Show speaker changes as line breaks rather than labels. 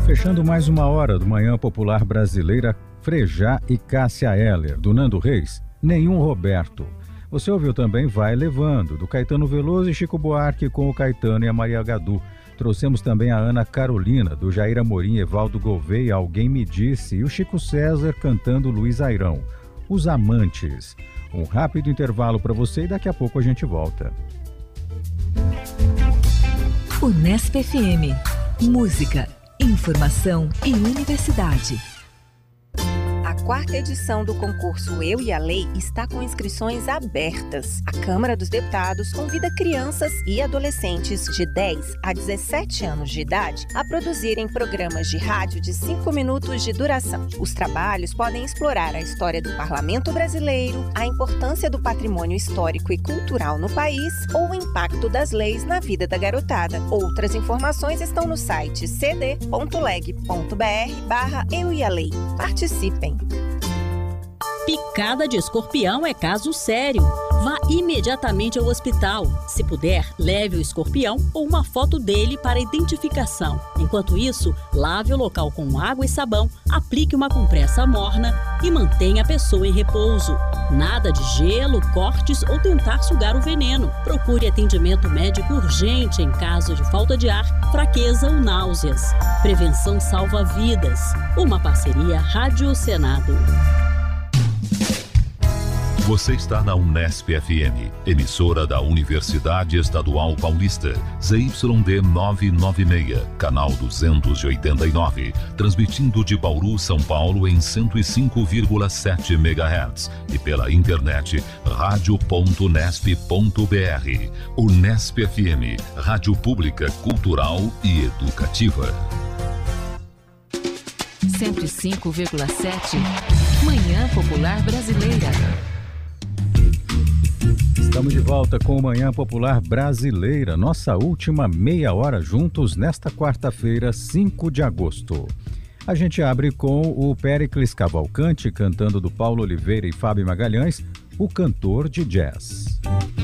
Fechando mais uma hora do Manhã Popular Brasileira, Frejá e Cássia Eller, do Nando Reis, Nenhum Roberto. Você ouviu também Vai Levando, do Caetano Veloso e Chico Buarque com o Caetano e a Maria Gadu. Trouxemos também a Ana Carolina, do Jair Amorim, Evaldo Gouveia, Alguém Me Disse, e o Chico César cantando Luiz Airão. Os Amantes. Um rápido intervalo para você e daqui a pouco a gente volta.
Unesp FM. Música, informação e universidade. A quarta edição do concurso Eu e a Lei está com inscrições abertas. A Câmara dos Deputados convida crianças e adolescentes de 10 a 17 anos de idade a produzirem programas de rádio de 5 minutos de duração. Os trabalhos podem explorar a história do parlamento brasileiro, a importância do patrimônio histórico e cultural no país ou o impacto das leis na vida da garotada. Outras informações estão no site cd.leg.br/Eu e a Lei. Participem!
Picada de escorpião é caso sério. Vá imediatamente ao hospital. Se puder, leve o escorpião ou uma foto dele para identificação. Enquanto isso, lave o local com água e sabão, aplique uma compressa morna e mantenha a pessoa em repouso. Nada de gelo, cortes ou tentar sugar o veneno. Procure atendimento médico urgente em caso de falta de ar, fraqueza ou náuseas. Prevenção salva vidas. Uma parceria Rádio Senado.
Você está na Unesp FM, emissora da Universidade Estadual Paulista, ZYD 996, canal 289, transmitindo de Bauru, São Paulo em 105,7 MHz e pela internet radio.unesp.br. Unesp FM, rádio pública, cultural e educativa.
105,7 Manhã Popular Brasileira.
Estamos de volta com o Manhã Popular Brasileira, nossa última meia hora juntos nesta quarta-feira, 5 de agosto. A gente abre com o Péricles Cavalcante cantando do Paulo Oliveira e Fábio Magalhães, O Cantor de Jazz.